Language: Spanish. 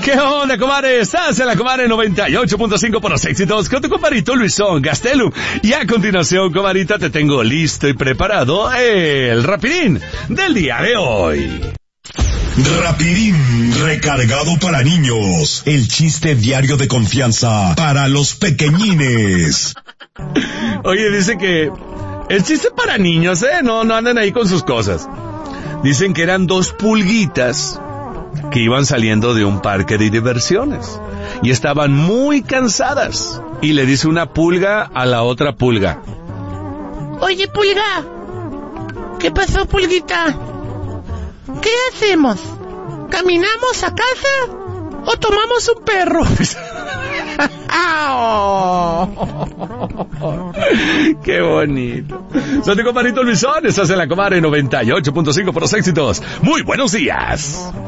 ¿Qué onda, comadre? Estás en la comadre 98.5 por los éxitos con tu compadrito Luisón Gastelum. Y a continuación, comadrita, te tengo listo y preparado el rapidín del día de hoy. Rapidín recargado para niños. El chiste diario de confianza para los pequeñines. Oye, dice que el chiste para niños, no anden ahí con sus cosas. Dicen que eran dos pulguitas que iban saliendo de un parque de diversiones y estaban muy cansadas. Y le dice una pulga a la otra pulga: Oye, pulga, ¿qué pasó, pulguita? ¿Qué hacemos? ¿Caminamos a casa o tomamos un perro? ¡Qué bonito! Soy tu compadrito Luisón, estás en la comadre 98.5 por los éxitos. ¡Muy buenos días!